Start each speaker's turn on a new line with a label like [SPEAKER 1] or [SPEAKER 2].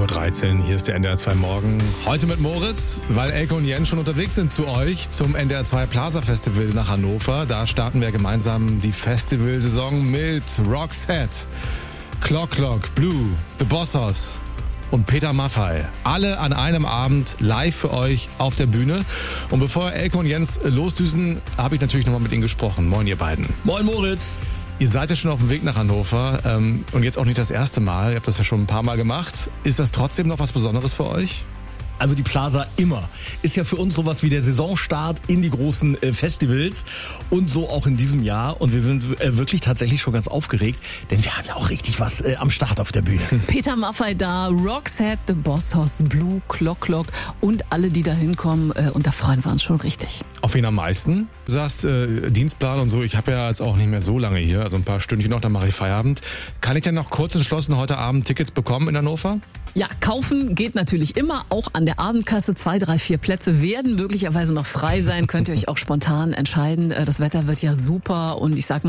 [SPEAKER 1] 7.13 Uhr, hier ist der NDR 2 Morgen. Heute mit Moritz, weil Elke und Jens schon unterwegs sind zu euch zum NDR 2 Plaza Festival nach Hannover. Da starten wir gemeinsam die Festivalsaison mit Roxette, Clock Clock, Blue, The Boss Hoss und Peter Maffay. Alle an einem Abend live für euch auf der Bühne. Und bevor Elke und Jens losdüsen, habe ich natürlich nochmal mit ihnen gesprochen. Moin, ihr beiden.
[SPEAKER 2] Moin, Moritz.
[SPEAKER 1] Ihr seid ja schon auf dem Weg nach Hannover und jetzt auch nicht das erste Mal. Ihr habt das ja schon ein paar Mal gemacht. Ist das trotzdem noch was Besonderes für euch?
[SPEAKER 2] Also die Plaza immer. Ist ja für uns sowas wie der Saisonstart in die großen Festivals und so auch in diesem Jahr. Und wir sind wirklich tatsächlich schon ganz aufgeregt, denn wir haben ja auch richtig was am Start auf der Bühne.
[SPEAKER 3] Peter Maffay da, Roxette, The Boss Hoss, Blue, Clock Clock und alle, die da hinkommen. Und da freuen wir uns schon richtig.
[SPEAKER 1] Auf wen am meisten? Du sagst Dienstplan und so. Ich habe ja jetzt auch nicht mehr so lange hier, also ein paar Stündchen noch, dann mache ich Feierabend. Kann ich denn noch kurz entschlossen heute Abend Tickets bekommen in Hannover?
[SPEAKER 3] Ja, kaufen geht natürlich immer, auch an der Abendkasse. 2, 3, 4 Plätze werden möglicherweise noch frei sein. Könnt ihr euch auch spontan entscheiden. Das Wetter wird ja super und ich sag mal,